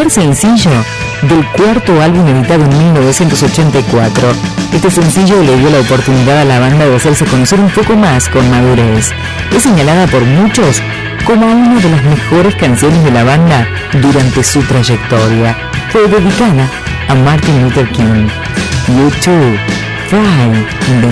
primer sencillo del cuarto álbum editado en 1984. Este sencillo le dio la oportunidad a la banda de hacerse conocer un poco más con madurez. Es señalada por muchos como una de las mejores canciones de la banda durante su trayectoria. Fue dedicada a Martin Luther King. U2, Fly in the